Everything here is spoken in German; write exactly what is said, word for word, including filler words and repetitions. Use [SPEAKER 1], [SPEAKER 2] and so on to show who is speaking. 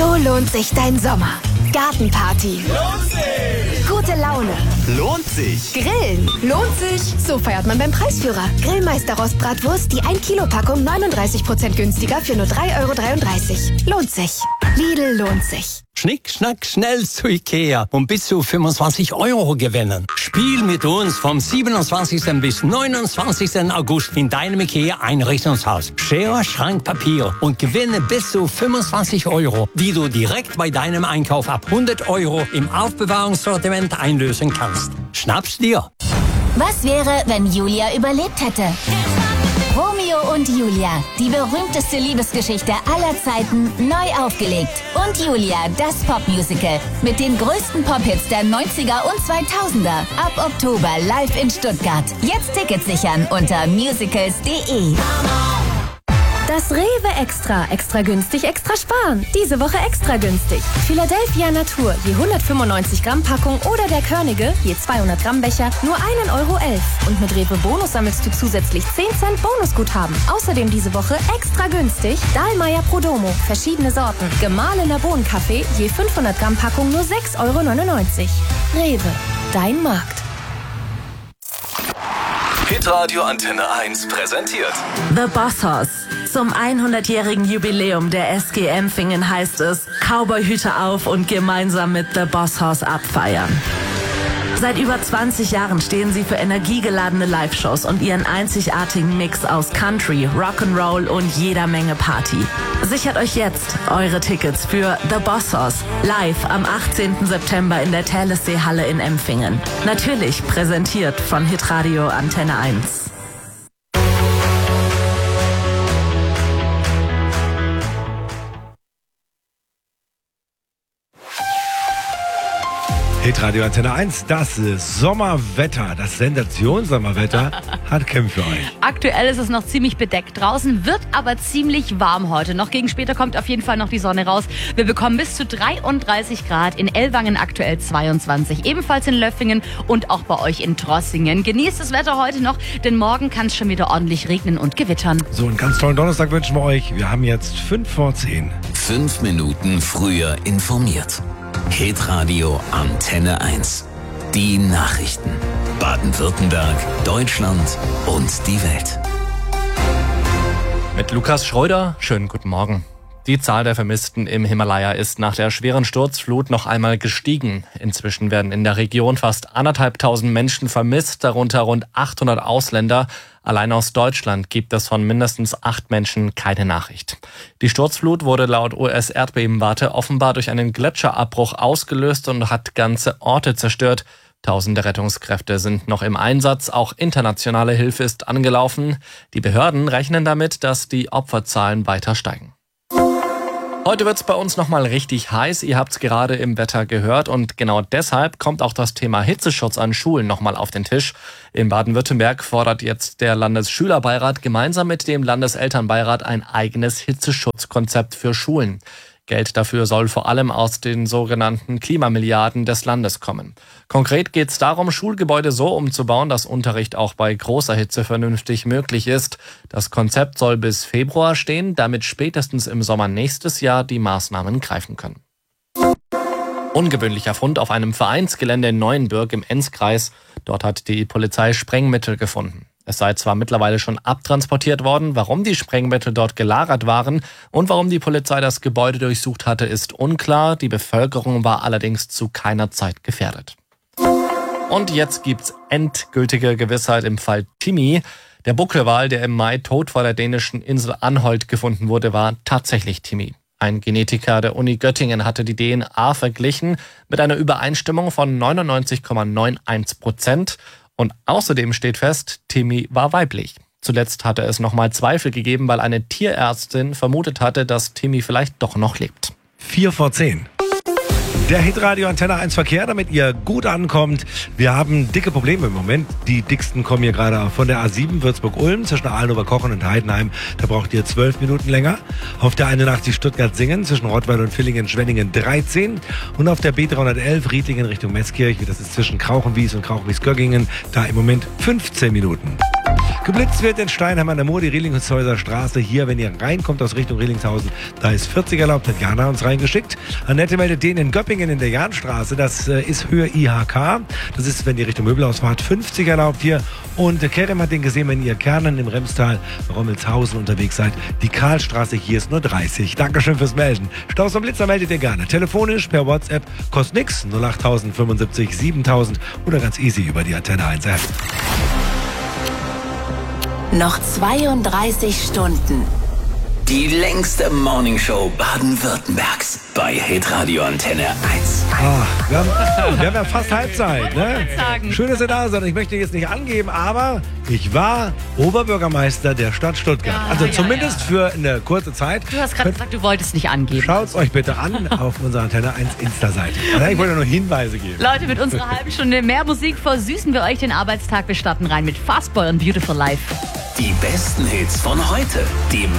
[SPEAKER 1] So lohnt sich dein Sommer. Gartenparty.
[SPEAKER 2] Lohnt sich.
[SPEAKER 1] Gute Laune.
[SPEAKER 2] Lohnt sich.
[SPEAKER 1] Grillen. Lohnt sich. So feiert man beim Preisführer. Grillmeister Rostbratwurst, die ein Kilo Packung neununddreißig Prozent günstiger für nur drei Euro dreiunddreißig. Lohnt sich. Lidl lohnt sich.
[SPEAKER 3] Schnick, schnack, schnell zu Ikea und bis zu fünfundzwanzig Euro gewinnen. Spiel mit uns vom siebenundzwanzigsten bis neunundzwanzigsten August in deinem Ikea-Einrichtungshaus. Schere, Schrank, Papier und gewinne bis zu fünfundzwanzig Euro, die du direkt bei deinem Einkauf ab hundert Euro im Aufbewahrungssortiment einlösen kannst. Schnapp's dir!
[SPEAKER 4] Was wäre, wenn Julia überlebt hätte? Romeo und Julia, die berühmteste Liebesgeschichte aller Zeiten, neu aufgelegt. Und Julia, das Popmusical. Mit den größten Pop-Hits der neunziger und zweitausender. Ab Oktober live in Stuttgart. Jetzt Tickets sichern unter musicals punkt de.
[SPEAKER 5] Das Rewe Extra. Extra günstig, extra sparen. Diese Woche extra günstig. Philadelphia Natur, je hundertfünfundneunzig Gramm Packung oder der Körnige, je zweihundert Gramm Becher, nur ein Euro elf. Und mit Rewe Bonus sammelst du zusätzlich zehn Cent Bonusguthaben. Außerdem diese Woche extra günstig Dahlmeier Prodomo, verschiedene Sorten. Gemahlener Bohnenkaffee, je fünfhundert Gramm Packung nur sechs Euro neunundneunzig. Rewe, dein Markt.
[SPEAKER 2] Hitradio Antenne eins präsentiert
[SPEAKER 6] The Boss Hoss. Zum hundertjährigen Jubiläum der S G Empfingen heißt es, Cowboyhüte auf und gemeinsam mit The Boss Hoss abfeiern. Seit über zwanzig Jahren stehen sie für energiegeladene Live-Shows und ihren einzigartigen Mix aus Country, Rock'n'Roll und jeder Menge Party. Sichert euch jetzt eure Tickets für The Boss Hoss live am achtzehnten September in der Thalessee-Halle in Empfingen. Natürlich präsentiert von Hitradio Antenne eins.
[SPEAKER 7] Hitradio Antenne eins, das Sommerwetter, das Sensationssommerwetter hat Kim für euch.
[SPEAKER 8] Aktuell ist es noch ziemlich bedeckt draußen, wird aber ziemlich warm heute. Noch gegen später kommt auf jeden Fall noch die Sonne raus. Wir bekommen bis zu dreiunddreißig Grad, in Ellwangen aktuell zweiundzwanzig, ebenfalls in Löffingen und auch bei euch in Trossingen. Genießt das Wetter heute noch, denn morgen kann es schon wieder ordentlich regnen und gewittern.
[SPEAKER 7] So, einen ganz tollen Donnerstag wünschen wir euch. Wir haben jetzt fünf vor zehn.
[SPEAKER 9] Fünf Minuten früher informiert. Hitradio Antenne eins. Die Nachrichten. Baden-Württemberg, Deutschland und die Welt.
[SPEAKER 10] Mit Lukas Schröder, schönen guten Morgen. Die Zahl der Vermissten im Himalaya ist nach der schweren Sturzflut noch einmal gestiegen. Inzwischen werden in der Region fast anderthalbtausend Menschen vermisst, darunter rund achthundert Ausländer. Allein aus Deutschland gibt es von mindestens acht Menschen keine Nachricht. Die Sturzflut wurde laut U S-Erdbebenwarte offenbar durch einen Gletscherabbruch ausgelöst und hat ganze Orte zerstört. Tausende Rettungskräfte sind noch im Einsatz, auch internationale Hilfe ist angelaufen. Die Behörden rechnen damit, dass die Opferzahlen weiter steigen. Heute wird's bei uns nochmal richtig heiß, ihr habt's gerade im Wetter gehört und genau deshalb kommt auch das Thema Hitzeschutz an Schulen nochmal auf den Tisch. In Baden-Württemberg fordert jetzt der Landesschülerbeirat gemeinsam mit dem Landeselternbeirat ein eigenes Hitzeschutzkonzept für Schulen. Geld dafür soll vor allem aus den sogenannten Klimamilliarden des Landes kommen. Konkret geht es darum, Schulgebäude so umzubauen, dass Unterricht auch bei großer Hitze vernünftig möglich ist. Das Konzept soll bis Februar stehen, damit spätestens im Sommer nächstes Jahr die Maßnahmen greifen können. Ungewöhnlicher Fund auf einem Vereinsgelände in Neuenbürg im Enzkreis. Dort hat die Polizei Sprengmittel gefunden. Es sei zwar mittlerweile schon abtransportiert worden, warum die Sprengmittel dort gelagert waren und warum die Polizei das Gebäude durchsucht hatte, ist unklar. Die Bevölkerung war allerdings zu keiner Zeit gefährdet. Und jetzt gibt's endgültige Gewissheit im Fall Timmy. Der Buckelwal, der im Mai tot vor der dänischen Insel Anholt gefunden wurde, war tatsächlich Timmy. Ein Genetiker der Uni Göttingen hatte die D N A verglichen mit einer Übereinstimmung von neunundneunzig Komma einundneunzig Prozent. Und außerdem steht fest, Timmy war weiblich. Zuletzt hatte es nochmal Zweifel gegeben, weil eine Tierärztin vermutet hatte, dass Timmy vielleicht doch noch lebt.
[SPEAKER 7] Vier vor zehn. Der Hitradio Antenne eins Verkehr, damit ihr gut ankommt. Wir haben dicke Probleme im Moment. Die dicksten kommen hier gerade von der A sieben Würzburg-Ulm zwischen Ahlen-Oberkochen und Heidenheim. Da braucht ihr zwölf Minuten länger. Auf der einundachtzig Stuttgart-Singen zwischen Rottweil und Villingen-Schwenningen dreizehn. Und auf der B dreihundertelf Riedlingen Richtung Meßkirch, das ist zwischen Krauchenwies und Krauchenwies-Göggingen, da im Moment fünfzehn Minuten. Geblitzt wird in Steinheim an der Moor, die Rehlingshäuser Straße. Hier, wenn ihr reinkommt aus Richtung Rehlingshausen, da ist vierzig erlaubt, hat Jana uns reingeschickt. Annette meldet den in Göppingen in der Jahnstraße, das äh, ist Höhe I H K. Das ist, wenn ihr Richtung Möbelhaus fahrt, fünfzig erlaubt hier. Und äh, Kerem hat den gesehen, wenn ihr Kernen im Remstal, Rommelshausen unterwegs seid. Die Karlstraße hier ist nur dreißig. Dankeschön fürs Melden. Staus und Blitzer meldet ihr gerne. Telefonisch, per WhatsApp, kostet nix. null acht fünfundsiebzig siebentausend oder ganz easy über die Antenne eins App.
[SPEAKER 4] Noch zweiunddreißig Stunden.
[SPEAKER 9] Die längste Morningshow Baden-Württembergs bei Hitradio Antenne eins.
[SPEAKER 7] Ah, wir, haben, wir haben ja fast Halbzeit. Ne?
[SPEAKER 8] sagen.
[SPEAKER 7] Schön, dass ihr da seid. Ich möchte jetzt nicht angeben, aber ich war Oberbürgermeister der Stadt Stuttgart.
[SPEAKER 8] Ja,
[SPEAKER 7] also
[SPEAKER 8] ja,
[SPEAKER 7] zumindest
[SPEAKER 8] ja.
[SPEAKER 7] für eine kurze Zeit.
[SPEAKER 8] Du hast gerade gesagt, du wolltest nicht angeben.
[SPEAKER 7] Schaut es euch bitte an auf unserer Antenne eins Insta-Seite. Ich wollte nur Hinweise geben.
[SPEAKER 8] Leute, mit unserer halben Stunde mehr Musik versüßen wir euch den Arbeitstag. Wir starten rein mit Fastboy und Beautiful Life.
[SPEAKER 9] Die besten Hits von heute, dem